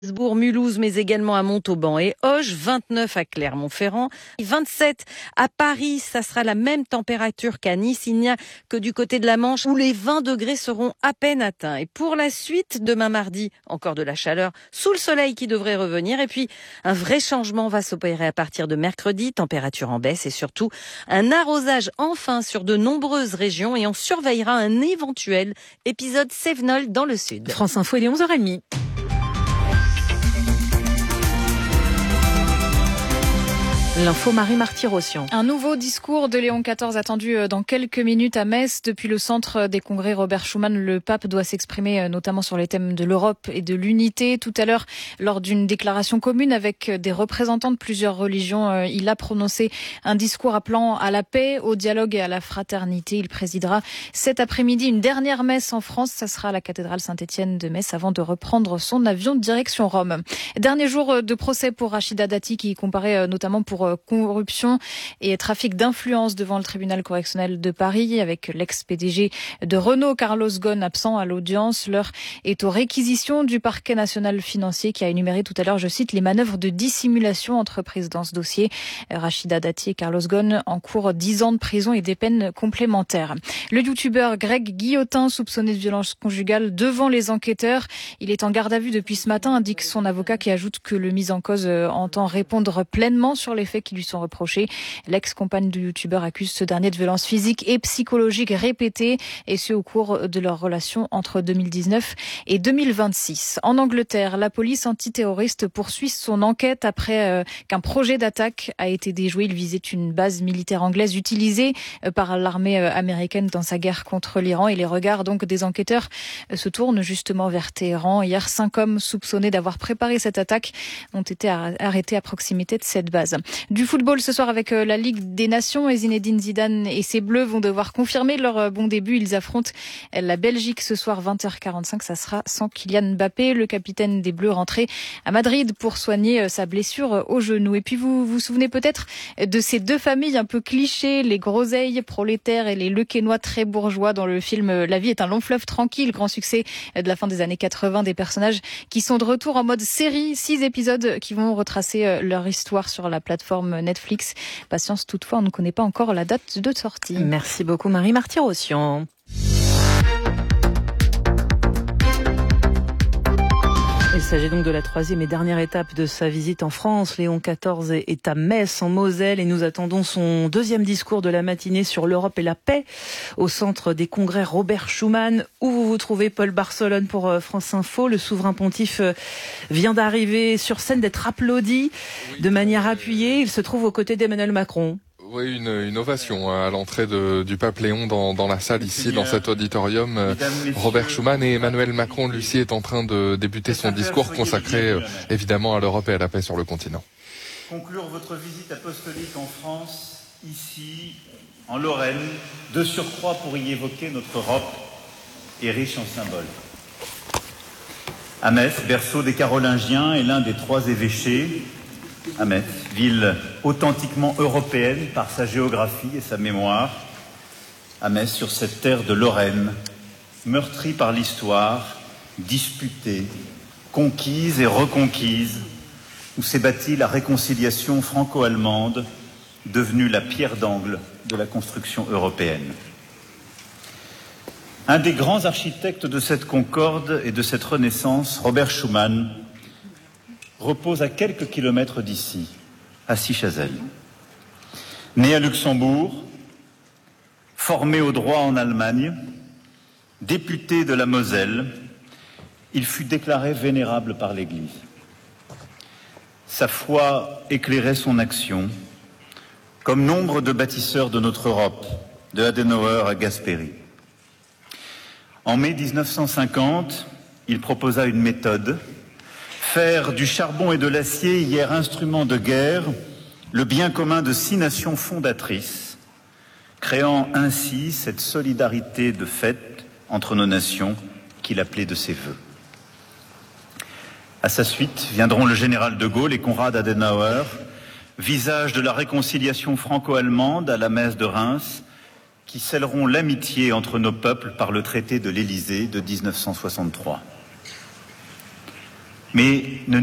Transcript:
Mulhouse, mais également à Montauban et Auch, 29 à Clermont-Ferrand, 27 à Paris. Ça sera la même température qu'à Nice. Il n'y a que du côté de la Manche où les 20 degrés seront à peine atteints. Et pour la suite, demain mardi, encore de la chaleur sous le soleil qui devrait revenir. Et puis, un vrai changement va s'opérer à partir de mercredi. Température en baisse et surtout un arrosage enfin sur de nombreuses régions. Et on surveillera un éventuel épisode Cévenol dans le sud. France Info, il est 11h30. L'info Marie Marty-Rossian. Un nouveau discours de Léon XIV attendu dans quelques minutes à Metz. Depuis le centre des congrès Robert Schuman, le pape doit s'exprimer notamment sur les thèmes de l'Europe et de l'unité. Tout à l'heure, lors d'une déclaration commune avec des représentants de plusieurs religions, il a prononcé un discours appelant à la paix, au dialogue et à la fraternité. Il présidera cet après-midi une dernière messe en France. Ça sera à la cathédrale Saint-Étienne de Metz avant de reprendre son avion direction Rome. Dernier jour de procès pour Rachida Dati qui comparaît notamment pour corruption et trafic d'influence devant le tribunal correctionnel de Paris avec l'ex-PDG de Renault, Carlos Ghosn, absent à l'audience. L'heure est aux réquisitions du parquet national financier qui a énuméré tout à l'heure, je cite, les manœuvres de dissimulation entreprises dans ce dossier. Rachida Dati et Carlos Ghosn encourent 10 ans de prison et des peines complémentaires. Le youtubeur Greg Guillotin, soupçonné de violence conjugale devant les enquêteurs, il est en garde à vue depuis ce matin, indique son avocat qui ajoute que le mis en cause entend répondre pleinement sur les faits qui lui sont reprochés. L'ex-compagne du youtubeur accuse ce dernier de violences physiques et psychologiques répétées, et ce au cours de leur relation entre 2019 et 2026. En Angleterre, la police antiterroriste poursuit son enquête après qu'un projet d'attaque a été déjoué. Il visait une base militaire anglaise utilisée par l'armée américaine dans sa guerre contre l'Iran, et les regards donc des enquêteurs se tournent justement vers Téhéran. Hier, 5 hommes soupçonnés d'avoir préparé cette attaque ont été arrêtés à proximité de cette base. Du football ce soir avec la Ligue des Nations, et Zinedine Zidane et ses Bleus vont devoir confirmer leur bon début. Ils affrontent la Belgique ce soir 20h45. Ça sera sans Kylian Mbappé, le capitaine des Bleus rentré à Madrid pour soigner sa blessure au genou. Et puis vous vous souvenez peut-être de ces deux familles un peu clichés, les groseilles prolétaires et les lequénois très bourgeois dans le film La vie est un long fleuve tranquille, grand succès de la fin des années 80, des personnages qui sont de retour en mode série, 6 épisodes qui vont retracer leur histoire sur la plateforme Netflix. Patience toutefois, on ne connaît pas encore la date de sortie. Merci beaucoup Marie Marty-Rossian. Il s'agit donc de la 3e et dernière étape de sa visite en France. Léon XIV est à Metz, en Moselle, et nous attendons son 2e discours de la matinée sur l'Europe et la paix au centre des congrès Robert Schuman, où vous vous trouvez, Paul Barcelone, pour France Info. Le souverain pontife vient d'arriver sur scène, d'être applaudi de manière appuyée. Il se trouve aux côtés d'Emmanuel Macron. Oui, une ovation à l'entrée du pape Léon dans la salle ici, dans cet auditorium. Robert Schuman et Emmanuel Macron, Lucie, est en train de débuter son discours consacré évidemment à l'Europe et à la paix sur le continent. Conclure votre visite apostolique en France, ici, en Lorraine, de surcroît pour y évoquer notre Europe, est riche en symboles. À Metz, berceau des Carolingiens et l'un des 3 évêchés, à Metz, ville authentiquement européenne par sa géographie et sa mémoire, à Metz, sur cette terre de Lorraine, meurtrie par l'histoire, disputée, conquise et reconquise, où s'est bâtie la réconciliation franco-allemande, devenue la pierre d'angle de la construction européenne. Un des grands architectes de cette concorde et de cette renaissance, Robert Schuman, repose à quelques kilomètres d'ici, à Sichazel. Né à Luxembourg, formé au droit en Allemagne, député de la Moselle, il fut déclaré vénérable par l'Église. Sa foi éclairait son action, comme nombre de bâtisseurs de notre Europe, de Adenauer à Gasperi. En mai 1950, il proposa une méthode: faire du charbon et de l'acier, hier instrument de guerre, le bien commun de 6 nations fondatrices, créant ainsi cette solidarité de fait entre nos nations qu'il appelait de ses vœux. À sa suite viendront le général de Gaulle et Konrad Adenauer, visage de la réconciliation franco-allemande à la messe de Reims, qui scelleront l'amitié entre nos peuples par le traité de l'Élysée de 1963. Mais ne